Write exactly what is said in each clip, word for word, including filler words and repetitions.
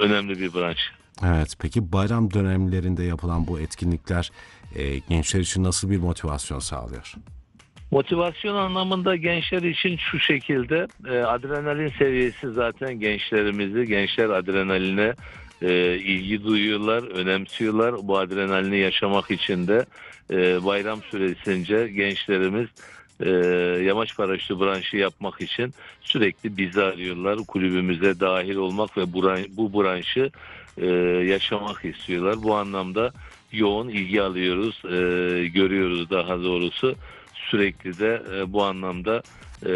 önemli bir branş. Evet, peki bayram dönemlerinde yapılan bu etkinlikler e, gençler için nasıl bir motivasyon sağlıyor? Motivasyon anlamında gençler için şu şekilde e, adrenalin seviyesi zaten gençlerimizi, gençler adrenaline e, ilgi duyuyorlar, önemsiyorlar. Bu adrenalini yaşamak için de e, bayram süresince gençlerimiz e, yamaç paraşütü branşı yapmak için sürekli bizi arıyorlar. Kulübümüze dahil olmak ve bu, bu branşı e, yaşamak istiyorlar. Bu anlamda yoğun ilgi alıyoruz, e, görüyoruz daha doğrusu. Sürekli de e, bu anlamda e,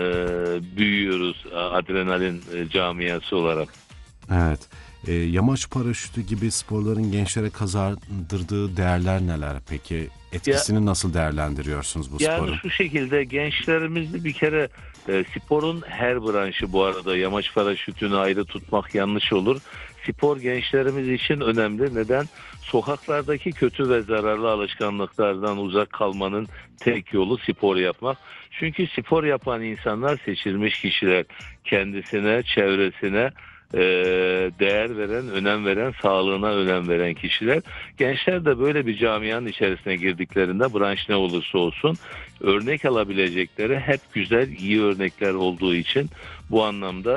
büyüyoruz adrenalin e, camiası olarak. Evet, e, yamaç paraşütü gibi sporların gençlere kazandırdığı değerler neler peki? Ya Etkisini nasıl değerlendiriyorsunuz bu yani sporun? şu şekilde gençlerimizi bir kere e, sporun her branşı, bu arada yamaç paraşütünü ayrı tutmak yanlış olur. Spor gençlerimiz için önemli. Neden? Sokaklardaki kötü ve zararlı alışkanlıklardan uzak kalmanın tek yolu spor yapmak. Çünkü spor yapan insanlar seçilmiş kişiler, kendisine, çevresine e, değer veren, önem veren, sağlığına önem veren kişiler. Gençler de böyle bir camianın içerisine girdiklerinde branş ne olursa olsun örnek alabilecekleri hep güzel, iyi örnekler olduğu için bu anlamda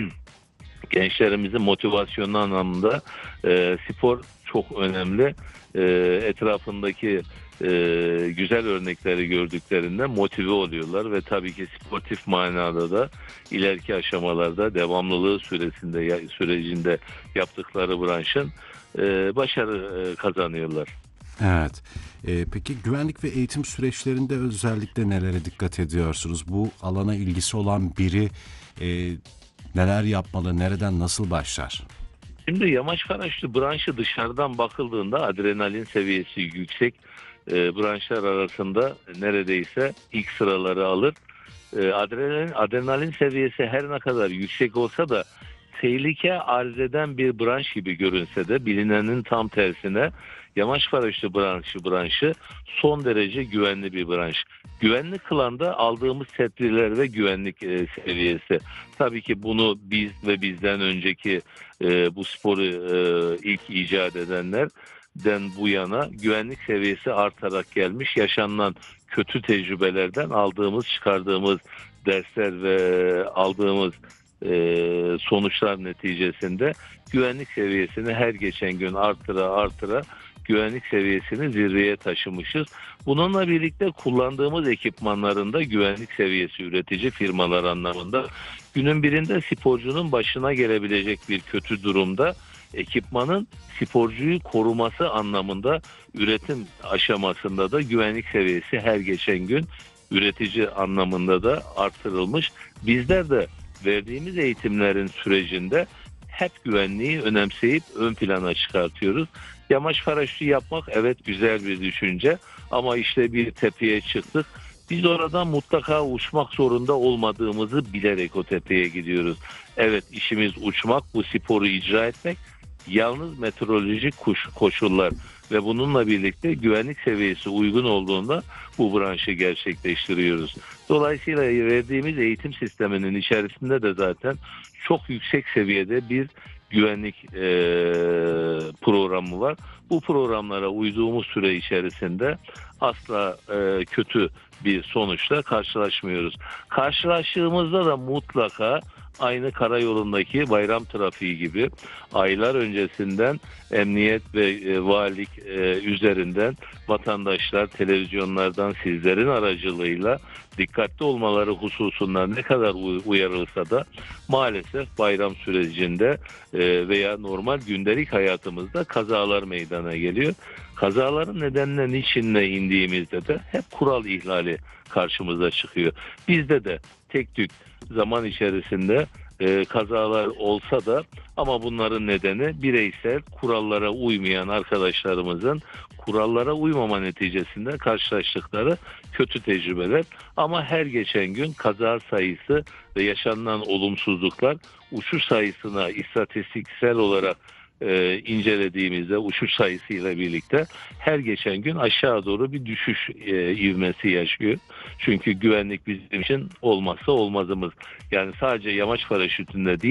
gençlerimizin motivasyonu anlamında e, spor çok önemli. E, etrafındaki e, güzel örnekleri gördüklerinde motive oluyorlar ve tabii ki sportif manada da ileriki aşamalarda devamlılığı süresinde sürecinde yaptıkları branşın e, başarı e, kazanıyorlar. Evet. E, peki güvenlik ve eğitim süreçlerinde özellikle nelere dikkat ediyorsunuz? Bu alana ilgisi olan biri e, neler yapmalı, nereden nasıl başlar? Şimdi yamaç paraşütü branşı dışarıdan bakıldığında adrenalin seviyesi yüksek e, branşlar arasında neredeyse ilk sıraları alır. E, adrenalin, adrenalin seviyesi her ne kadar yüksek olsa da tehlike arz eden bir branş gibi görünse de bilinenin tam tersine yamaç paraşütü branşı branşı son derece güvenli bir branş. Güvenli kılan da aldığımız tedbirler ve güvenlik e, seviyesi. Tabii ki bunu biz ve bizden önceki e, bu sporu e, ilk icat edenlerden bu yana güvenlik seviyesi artarak gelmiş. Yaşanılan kötü tecrübelerden aldığımız, çıkardığımız dersler ve aldığımız e, sonuçlar neticesinde güvenlik seviyesini her geçen gün artıra artıra güvenlik seviyesini zirveye taşımışız. Bununla birlikte kullandığımız ekipmanların da güvenlik seviyesi üretici firmalar anlamında günün birinde sporcunun başına gelebilecek bir kötü durumda ekipmanın sporcuyu koruması anlamında üretim aşamasında da güvenlik seviyesi her geçen gün üretici anlamında da artırılmış. Bizler de verdiğimiz eğitimlerin sürecinde hep güvenliği önemseyip ön plana çıkartıyoruz. Yamaç paraşütü yapmak evet güzel bir düşünce ama işte bir tepeye çıktık. Biz oradan mutlaka uçmak zorunda olmadığımızı bilerek o tepeye gidiyoruz. Evet, işimiz uçmak, bu sporu icra etmek. Yalnız meteorolojik koşullar ve bununla birlikte güvenlik seviyesi uygun olduğunda bu branşı gerçekleştiriyoruz. Dolayısıyla verdiğimiz eğitim sisteminin içerisinde de zaten çok yüksek seviyede bir güvenlik e, programı var. Bu programlara uyduğumuz süre içerisinde asla e, kötü bir sonuçla karşılaşmıyoruz. Karşılaştığımızda da mutlaka aynı karayolundaki bayram trafiği gibi aylar öncesinden emniyet ve e, valilik e, üzerinden vatandaşlar televizyonlardan sizlerin aracılığıyla dikkatli olmaları hususundan ne kadar uyarılsa da maalesef bayram sürecinde e, veya normal gündelik hayatımızda kazalar meydana geliyor. Kazaların nedenine niçinle indiğimizde de hep kural ihlali karşımıza çıkıyor. Bizde de tek tük zaman içerisinde e, kazalar olsa da ama bunların nedeni bireysel kurallara uymayan arkadaşlarımızın kurallara uymama neticesinde karşılaştıkları kötü tecrübeler. Ama her geçen gün kaza sayısı ve yaşanılan olumsuzluklar uçuş sayısına istatistiksel olarak e, incelediğimizde uçuş sayısıyla birlikte her geçen gün aşağı doğru bir düşüş e, ivmesi yaşıyor. Çünkü güvenlik bizim için olmazsa olmazımız. Yani sadece yamaç paraşütünde değil,